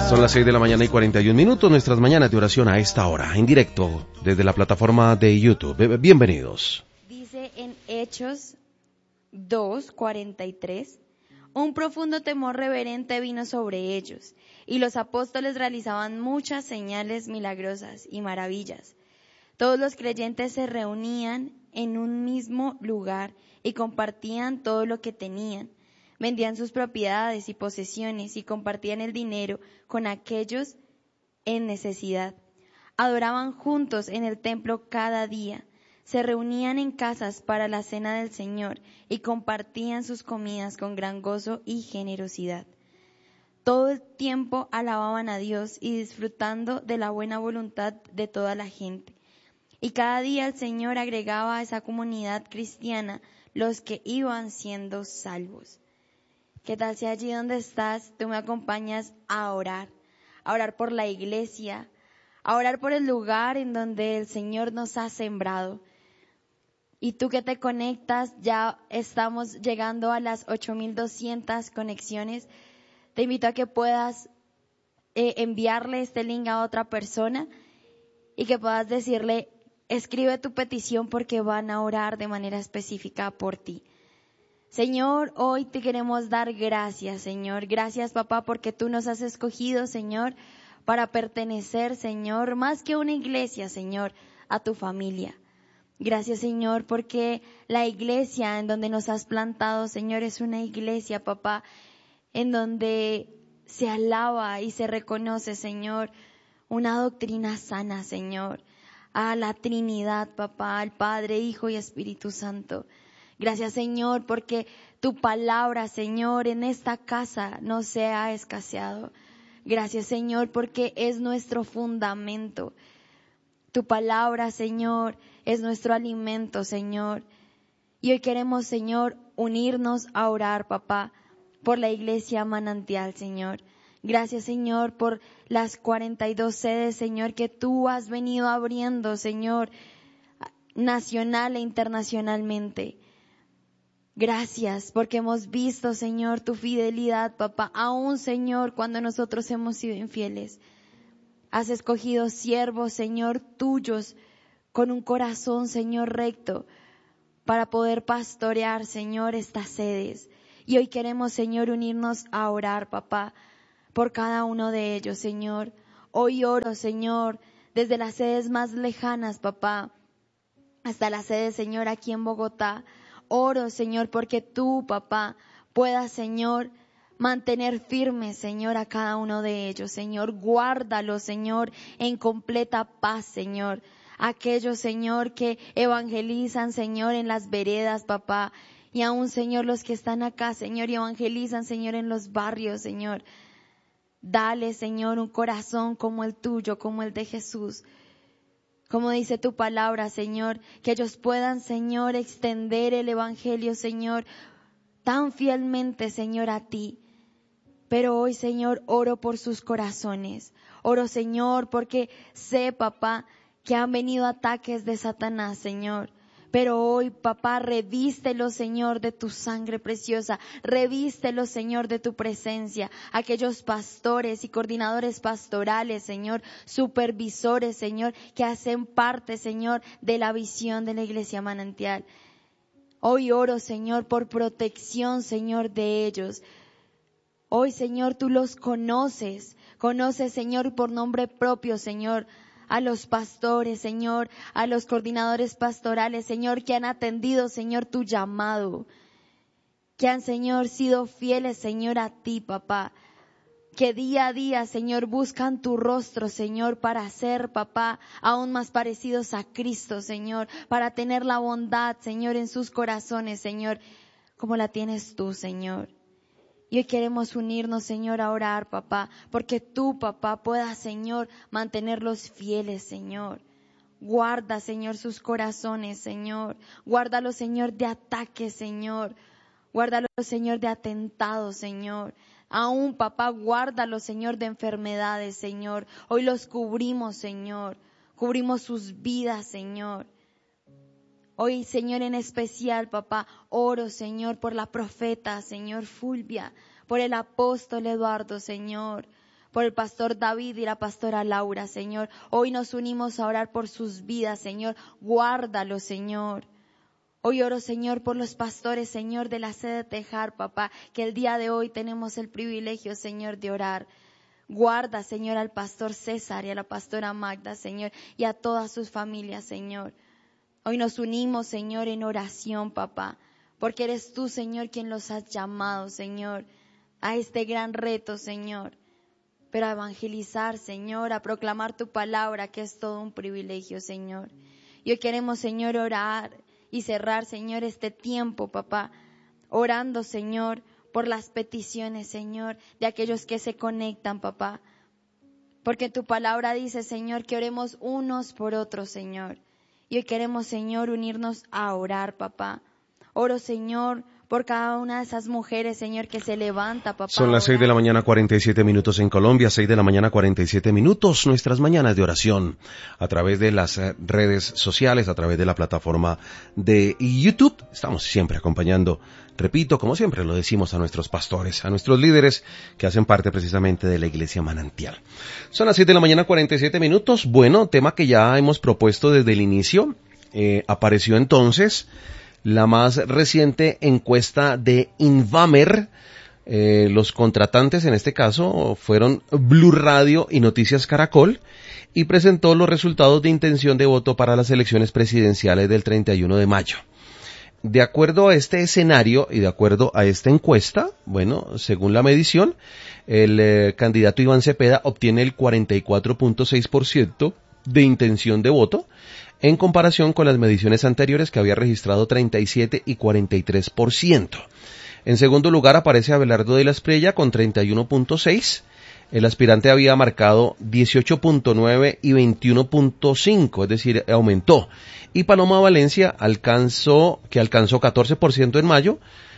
Son las 6 de la mañana y 41 minutos, nuestras mañanas de oración a esta hora, en directo desde la plataforma de YouTube. Bienvenidos. Dice en Hechos 2:43, un profundo temor reverente vino sobre ellos, y los apóstoles realizaban muchas señales milagrosas y maravillas. Todos los creyentes se reunían en un mismo lugar y compartían todo lo que tenían. Vendían sus propiedades y posesiones y compartían el dinero con aquellos en necesidad. Adoraban juntos en el templo cada día. Se reunían en casas para la cena del Señor y compartían sus comidas con gran gozo y generosidad. Todo el tiempo alababan a Dios y disfrutando de la buena voluntad de toda la gente. Y cada día el Señor agregaba a esa comunidad cristiana los que iban siendo salvos. ¿Qué tal si allí donde estás tú me acompañas a orar por la iglesia, a orar por el lugar en donde el Señor nos ha sembrado? Y tú que te conectas, ya estamos llegando a las 8,200 conexiones. Te invito a que puedas enviarle este link a otra persona y que puedas decirle, escribe tu petición porque van a orar de manera específica por ti. Señor, hoy te queremos dar gracias, Señor. Gracias, papá, porque tú nos has escogido, Señor, para pertenecer, Señor, más que una iglesia, Señor, a tu familia. Gracias, Señor, porque la iglesia en donde nos has plantado, Señor, es una iglesia, papá, en donde se alaba y se reconoce, Señor, una doctrina sana, Señor, a la Trinidad, papá, al Padre, Hijo y Espíritu Santo. Gracias, Señor, porque tu palabra, Señor, en esta casa no se ha escaseado. Gracias, Señor, porque es nuestro fundamento. Tu palabra, Señor, es nuestro alimento, Señor. Y hoy queremos, Señor, unirnos a orar, papá, por la iglesia Manantial, Señor. Gracias, Señor, por las 42 sedes, Señor, que tú has venido abriendo, Señor, nacional e internacionalmente. Gracias porque hemos visto, Señor, tu fidelidad, papá, aún, Señor, cuando nosotros hemos sido infieles. Has escogido siervos, Señor, tuyos, con un corazón, Señor, recto, para poder pastorear, Señor, estas sedes. Y hoy queremos, Señor, unirnos a orar, papá, por cada uno de ellos, Señor. Hoy oro, Señor, desde las sedes más lejanas, papá, hasta la sede, Señor, aquí en Bogotá. Oro, Señor, porque tú, papá, puedas, Señor, mantener firme, Señor, a cada uno de ellos. Señor, guárdalo, Señor, en completa paz, Señor. Aquellos, Señor, que evangelizan, Señor, en las veredas, papá. Y aún, Señor, los que están acá, Señor, y evangelizan, Señor, en los barrios, Señor. Dale, Señor, un corazón como el tuyo, como el de Jesús. Como dice tu palabra, Señor, que ellos puedan, Señor, extender el evangelio, Señor, tan fielmente, Señor, a ti. Pero hoy, Señor, oro por sus corazones. Oro, Señor, porque sé, papá, que han venido ataques de Satanás, Señor. Pero hoy, papá, revístelo, Señor, de tu sangre preciosa. Revístelo, Señor, de tu presencia. Aquellos pastores y coordinadores pastorales, Señor, supervisores, Señor, que hacen parte, Señor, de la visión de la Iglesia Manantial. Hoy oro, Señor, por protección, Señor, de ellos. Hoy, Señor, tú los conoces. Conoces, Señor, por nombre propio, Señor, a los pastores, Señor, a los coordinadores pastorales, Señor, que han atendido, Señor, tu llamado. Que han, Señor, sido fieles, Señor, a ti, papá. Que día a día, Señor, buscan tu rostro, Señor, para ser, papá, aún más parecidos a Cristo, Señor. Para tener la bondad, Señor, en sus corazones, Señor, como la tienes tú, Señor. Y hoy queremos unirnos, Señor, a orar, papá, porque tú, papá, puedas, Señor, mantenerlos fieles, Señor. Guarda, Señor, sus corazones, Señor. Guárdalos, Señor, de ataques, Señor. Guárdalos, Señor, de atentados, Señor. Aún, papá, guárdalos, Señor, de enfermedades, Señor. Hoy los cubrimos, Señor. Cubrimos sus vidas, Señor. Hoy, Señor, en especial, papá, oro, Señor, por la profeta, Señor, Fulvia, por el apóstol Eduardo, Señor, por el pastor David y la pastora Laura, Señor. Hoy nos unimos a orar por sus vidas, Señor. Guárdalos, Señor. Hoy oro, Señor, por los pastores, Señor, de la sede de Tejar, papá, que el día de hoy tenemos el privilegio, Señor, de orar. Guarda, Señor, al pastor César y a la pastora Magda, Señor, y a todas sus familias, Señor. Hoy nos unimos, Señor, en oración, papá, porque eres tú, Señor, quien los has llamado, Señor, a este gran reto, Señor. Pero a evangelizar, Señor, a proclamar tu palabra, que es todo un privilegio, Señor. Y hoy queremos, Señor, orar y cerrar, Señor, este tiempo, papá, orando, Señor, por las peticiones, Señor, de aquellos que se conectan, papá. Porque tu palabra dice, Señor, que oremos unos por otros, Señor. Y hoy queremos, Señor, unirnos a orar, papá. Oro, Señor, por cada una de esas mujeres, Señor, que se levanta, papá. Son las 6 de la mañana, 47 minutos en Colombia, 6 de la mañana, 47 minutos, nuestras mañanas de oración, a través de las redes sociales, a través de la plataforma de YouTube. Estamos siempre acompañando, repito, como siempre lo decimos, a nuestros pastores, a nuestros líderes que hacen parte precisamente de la Iglesia Manantial. Son las 6 de la mañana, 47 minutos. Bueno, tema que ya hemos propuesto desde el inicio. Apareció entonces la más reciente encuesta de Invamer. Los contratantes en este caso fueron Blue Radio y Noticias Caracol, y presentó los resultados de intención de voto para las elecciones presidenciales del 31 de mayo. De acuerdo a este escenario y de acuerdo a esta encuesta, bueno, según la medición, el candidato Iván Cepeda obtiene el 44.6% de intención de voto, en comparación con las mediciones anteriores, que había registrado 37 y 43%. En segundo lugar aparece Abelardo de la Espriella con 31.6%. El aspirante había marcado 18.9 y 21.5, es decir, aumentó. Y Paloma Valencia alcanzó 14% en mayo,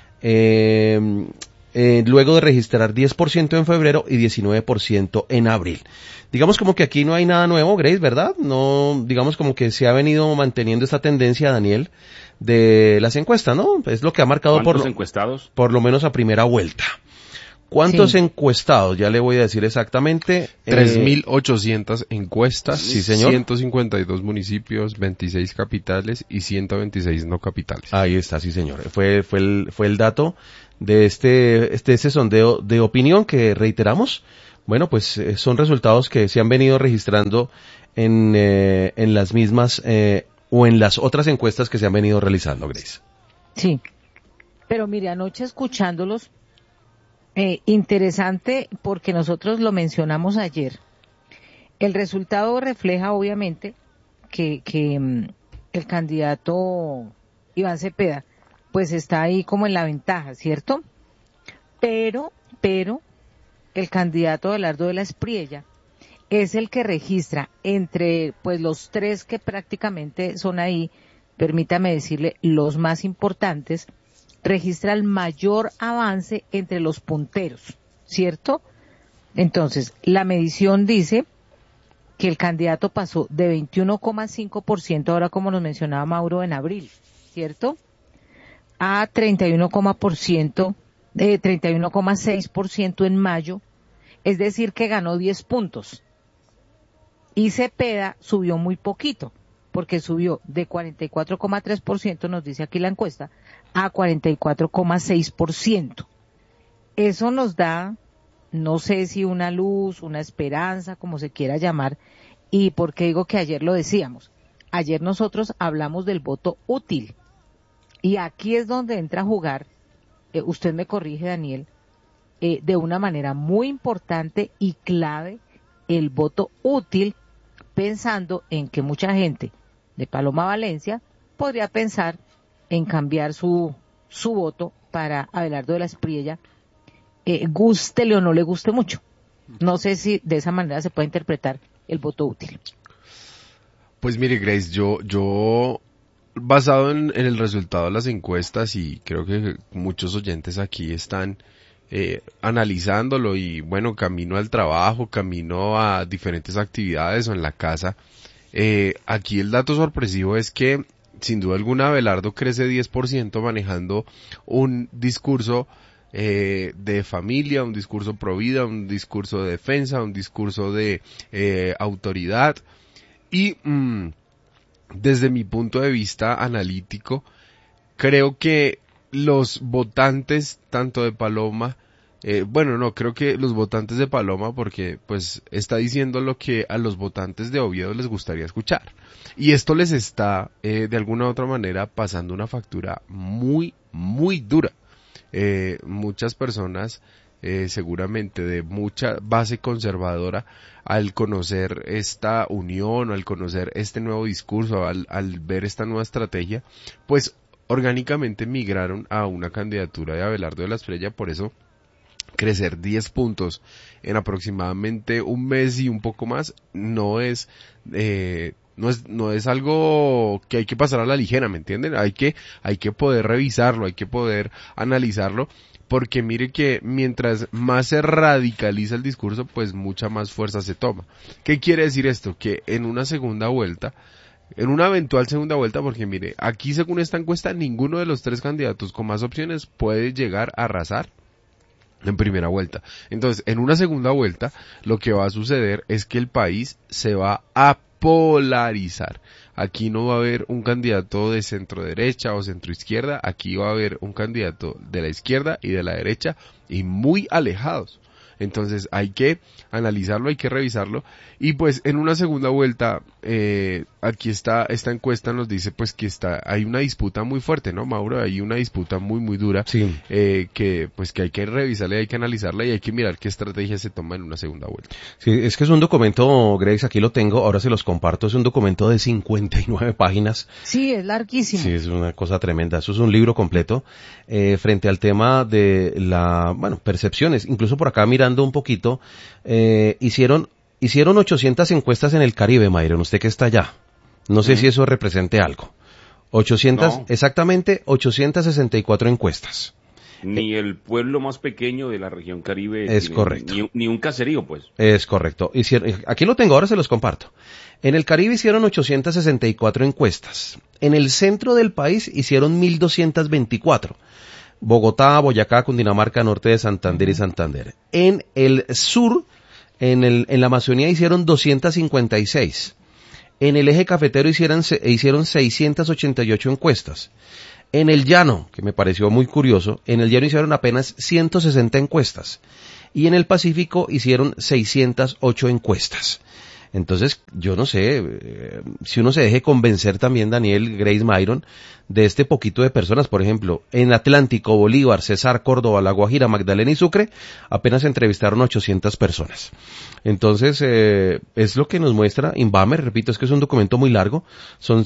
luego de registrar 10% en febrero y 19% en abril. Digamos como que aquí no hay nada nuevo, Grace, ¿verdad? No, digamos como que se ha venido manteniendo esta tendencia, Daniel, de las encuestas, ¿no? Es lo que ha marcado encuestados? Por lo menos a primera vuelta. ¿Cuántos encuestados? Ya le voy a decir exactamente. 3.800 encuestas. Sí, señor. 152 municipios, 26 capitales y 126 no capitales. Ahí está, sí, señor. Fue el dato de este sondeo de opinión que reiteramos. Bueno, pues son resultados que se han venido registrando en las mismas o en las otras encuestas que se han venido realizando, Grace. Sí, pero mire, anoche escuchándolos, interesante porque nosotros lo mencionamos ayer. El resultado refleja obviamente que el candidato Iván Cepeda pues está ahí como en la ventaja, ¿cierto? Pero el candidato Abelardo de la Espriella es el que registra entre pues los tres que prácticamente son ahí, permítame decirle, los más importantes, registra el mayor avance entre los punteros, ¿cierto? Entonces, la medición dice que el candidato pasó de 21,5%, ahora como nos mencionaba Mauro, en abril, ¿cierto? A 31,6% en mayo, es decir, que ganó 10 puntos. Y Cepeda subió muy poquito, porque subió de 44,3%, nos dice aquí la encuesta, a 44,6%. Eso nos da, no sé si una luz, una esperanza, como se quiera llamar, y por qué digo que ayer lo decíamos. Ayer nosotros hablamos del voto útil, y aquí es donde entra a jugar, usted me corrige, Daniel, de una manera muy importante y clave, el voto útil, pensando en que mucha gente de Paloma Valencia podría pensar en cambiar su voto para Abelardo de la Espriella, gústele o no le guste mucho. No sé si de esa manera se puede interpretar el voto útil. Pues mire, Grace, yo basado en el resultado de las encuestas, y creo que muchos oyentes aquí están analizándolo, y bueno, camino al trabajo, camino a diferentes actividades o en la casa, aquí el dato sorpresivo es que sin duda alguna Abelardo crece 10% manejando un discurso de familia, un discurso pro vida, un discurso de defensa, un discurso de autoridad. Y desde mi punto de vista analítico, creo que los votantes, tanto de Paloma, creo que los votantes de Paloma, porque pues está diciendo lo que a los votantes de Oviedo les gustaría escuchar. Y esto les está, de alguna u otra manera, pasando una factura muy, muy dura. Muchas personas, seguramente de mucha base conservadora, al conocer esta unión, al conocer este nuevo discurso, al ver esta nueva estrategia, pues orgánicamente migraron a una candidatura de Abelardo de la Espriella. Por eso crecer 10 puntos en aproximadamente un mes y un poco más no es algo que hay que pasar a la ligera, ¿me entienden? Hay que poder revisarlo, hay que poder analizarlo, porque mire que mientras más se radicaliza el discurso, pues mucha más fuerza se toma. ¿Qué quiere decir esto? Que en una segunda vuelta, en una eventual segunda vuelta, porque mire, aquí según esta encuesta, ninguno de los 3 candidatos con más opciones puede llegar a arrasar en primera vuelta. Entonces, en una segunda vuelta, lo que va a suceder es que el país se va a polarizar. Aquí no va a haber un candidato de centro derecha o centro izquierda, aquí va a haber un candidato de la izquierda y de la derecha y muy alejados. Entonces hay que analizarlo, hay que revisarlo, y pues en una segunda vuelta, aquí esta encuesta nos dice pues que hay una disputa muy fuerte, ¿no, Mauro? Hay una disputa muy muy dura, Sí. que hay que revisarla, hay que analizarla y hay que mirar qué estrategia se toma en una segunda vuelta. Sí, es que es un documento, Grace, aquí lo tengo, ahora se los comparto, es un documento de 59 páginas. Sí, es larguísimo. Sí, es una cosa tremenda, eso es un libro completo, frente al tema de percepciones, incluso por acá mirando un poquito, hicieron 800 encuestas en el Caribe, Mayron, usted que está allá, no sé si eso represente algo. 800, No. Exactamente 864 encuestas. Ni el pueblo más pequeño de la región Caribe. Es correcto. Ni un caserío, pues. Es correcto. Aquí lo tengo, ahora se los comparto. En el Caribe hicieron 864 encuestas. En el centro del país hicieron 1224. Bogotá, Boyacá, Cundinamarca, norte de Santander y Santander. En el sur, en la Amazonía hicieron 256. En el eje cafetero hicieron 688 encuestas. En el llano, que me pareció muy curioso, en el llano hicieron apenas 160 encuestas. Y en el Pacífico hicieron 608 encuestas. Entonces, yo no sé, si uno se deje convencer también, Daniel, Grace, Mayron, de este poquito de personas. Por ejemplo, en Atlántico, Bolívar, Cesar, Córdoba, La Guajira, Magdalena y Sucre, apenas entrevistaron 800 personas. Entonces, es lo que nos muestra Inbamer, repito, es que es un documento muy largo, son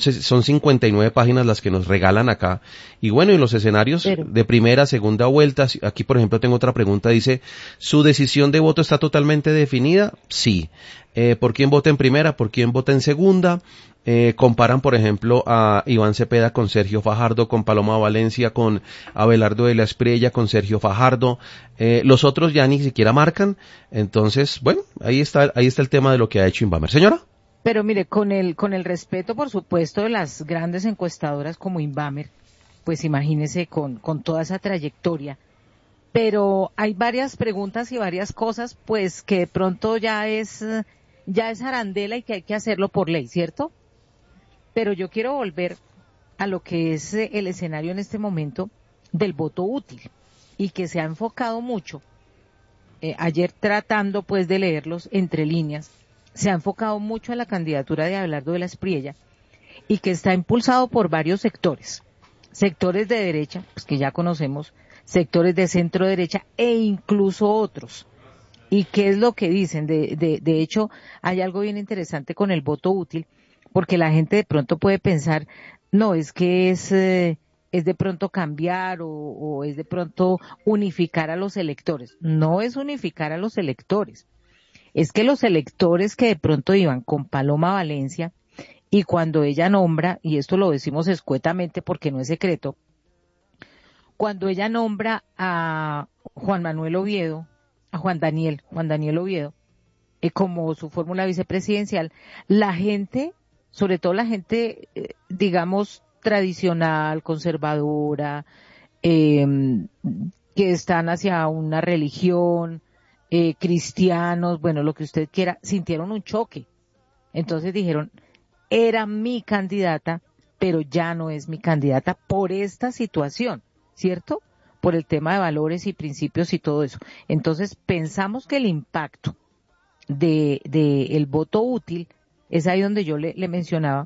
59 páginas las que nos regalan acá. Y bueno, en los escenarios de primera, segunda vuelta, aquí por ejemplo tengo otra pregunta, dice, ¿su decisión de voto está totalmente definida? Sí. ¿Por quién vota en primera? ¿Por quién vota en segunda? Comparan, por ejemplo, a Iván Cepeda con Sergio Fajardo, con Paloma Valencia, con Abelardo de la Espriella, con Sergio Fajardo. Los otros ya ni siquiera marcan. Entonces, bueno, ahí está el tema de lo que ha hecho Inbamer. Señora. Pero mire, con el respeto, por supuesto, de las grandes encuestadoras como Inbamer, pues imagínese con toda esa trayectoria. Pero hay varias preguntas y varias cosas, pues, que de pronto ya es arandela y que hay que hacerlo por ley, ¿cierto? Pero yo quiero volver a lo que es el escenario en este momento del voto útil y que se ha enfocado mucho, ayer tratando pues de leerlos entre líneas, se ha enfocado mucho a la candidatura de Abelardo de la Espriella y que está impulsado por varios sectores de derecha, pues que ya conocemos, sectores de centro derecha e incluso otros. ¿Y qué es lo que dicen? De hecho, hay algo bien interesante con el voto útil, porque la gente de pronto puede pensar, no, es que es de pronto cambiar o es de pronto unificar a los electores. No es unificar a los electores. Es que los electores que de pronto iban con Paloma Valencia y cuando ella nombra, y esto lo decimos escuetamente porque no es secreto, cuando ella nombra a Juan Manuel Oviedo, a Juan Daniel Oviedo, como su fórmula vicepresidencial, la gente, sobre todo la gente, digamos, tradicional, conservadora, que están hacia una religión, cristianos, bueno, lo que usted quiera, sintieron un choque. Entonces dijeron, era mi candidata, pero ya no es mi candidata por esta situación, ¿cierto? Por el tema de valores y principios y todo eso. Entonces pensamos que el impacto de el voto útil es ahí donde yo le mencionaba,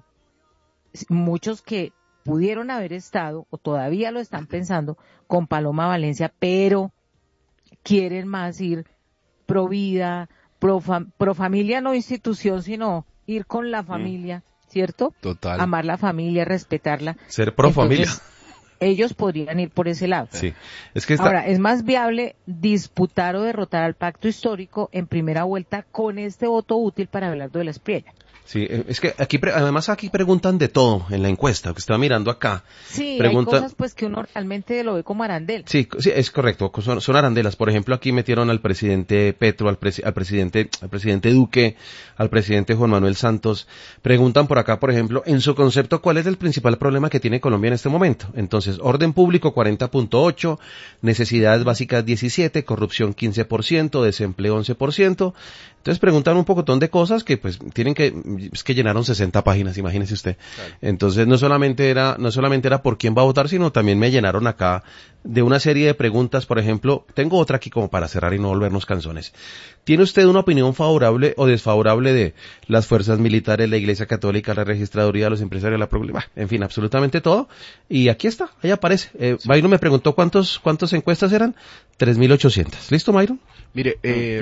muchos que pudieron haber estado o todavía lo están pensando con Paloma Valencia, pero quieren más ir pro vida, pro familia, no institución, sino ir con la familia, ¿cierto? Total. Amar la familia, respetarla. Ser pro familia. Ellos podrían ir por ese lado. Sí. Es que Ahora, es más viable disputar o derrotar al pacto histórico en primera vuelta con este voto útil para Abelardo de la Espriella. Sí, es que además aquí preguntan de todo en la encuesta, que estaba mirando acá. Sí, hay Pregunta... cosas pues que uno realmente lo ve como arandel. Sí, es correcto, son arandelas. Por ejemplo, aquí metieron al presidente Petro, al presidente Duque, al presidente Juan Manuel Santos. Preguntan por acá, por ejemplo, en su concepto, ¿cuál es el principal problema que tiene Colombia en este momento? Entonces, orden público 40.8, necesidades básicas 17, corrupción 15%, desempleo 11%. Entonces preguntan un pocotón de cosas que pues es que llenaron 60 páginas, imagínese usted. Claro. Entonces no solamente era por quién va a votar, sino también me llenaron acá de una serie de preguntas. Por ejemplo, tengo otra aquí como para cerrar y no volvernos canzones. ¿Tiene usted una opinión favorable o desfavorable de las fuerzas militares, la Iglesia Católica, la registraduría, los empresarios, la Procuraduría? En fin, absolutamente todo. Y aquí está, ahí aparece. Sí. Byron me preguntó cuántas encuestas eran. 3.800. ¿Listo, Byron? Mire,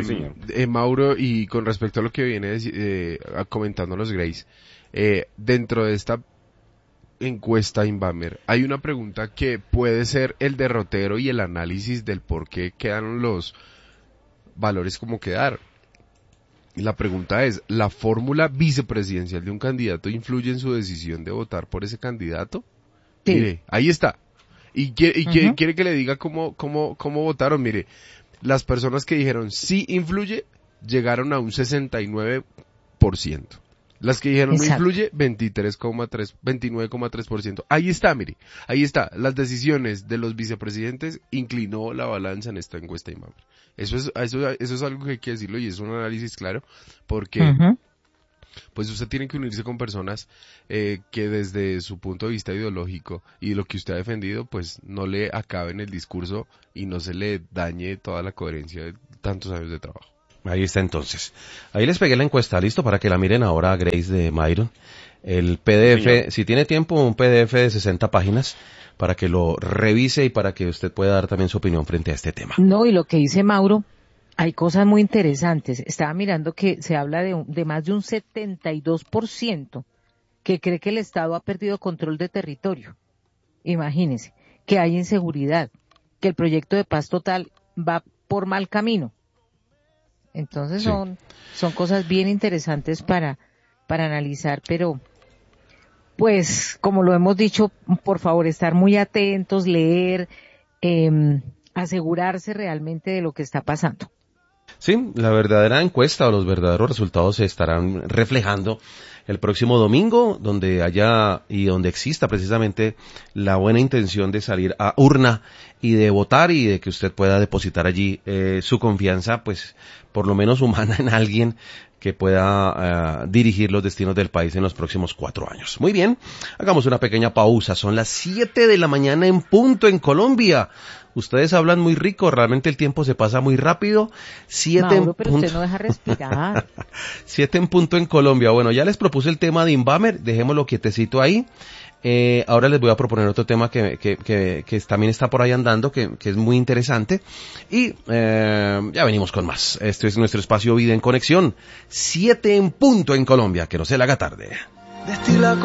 Mauro, y con respecto a lo que viene comentando los Grace, dentro de esta encuesta Inbamer, hay una pregunta que puede ser el derrotero y el análisis del por qué quedaron los valores como quedaron. Y la pregunta es, ¿la fórmula vicepresidencial de un candidato influye en su decisión de votar por ese candidato? Sí. Mire, ahí está. Y quiere que le diga cómo votaron. Mire, las personas que dijeron sí influye llegaron a un 69%. Las que dijeron no influye, 29,3%. Ahí está, mire, ahí está. Las decisiones de los vicepresidentes inclinó la balanza en esta encuesta Inbamer. Eso es algo que hay que decirlo y es un análisis claro, porque pues usted tiene que unirse con personas que desde su punto de vista ideológico y lo que usted ha defendido, pues no le acaben el discurso y no se le dañe toda la coherencia de tantos años de trabajo. Ahí está entonces. Ahí les pegué la encuesta, listo, para que la miren ahora, Grace de Myron. El PDF, si tiene tiempo, un PDF de 60 páginas para que lo revise y para que usted pueda dar también su opinión frente a este tema. No, y lo que dice Mauro, hay cosas muy interesantes. Estaba mirando que se habla de más de un 72% que cree que el Estado ha perdido control de territorio. Imagínense, que hay inseguridad, que el proyecto de paz total va por mal camino. Entonces son cosas bien interesantes para analizar, pero pues como lo hemos dicho, por favor estar muy atentos, leer, asegurarse realmente de lo que está pasando. Sí, la verdadera encuesta o los verdaderos resultados se estarán reflejando el próximo domingo, donde haya y donde exista precisamente la buena intención de salir a urna y de votar y de que usted pueda depositar allí su confianza, pues por lo menos humana, en alguien que pueda dirigir los destinos del país en los próximos 4 años. Muy bien, hagamos una pequeña pausa. Son las 7 de la mañana en punto en Colombia. Ustedes hablan muy rico, realmente el tiempo se pasa muy rápido. 7 Mauro, en pero punto. usted no deja respirar. 7 en punto en Colombia. Bueno, ya les propuse el tema de Inbamer, dejémoslo quietecito ahí. Ahora les voy a proponer otro tema que también está por ahí andando, que es muy interesante. Y ya venimos con más. Este es nuestro espacio Vida en Conexión. 7 en punto en Colombia, que no se le haga tarde.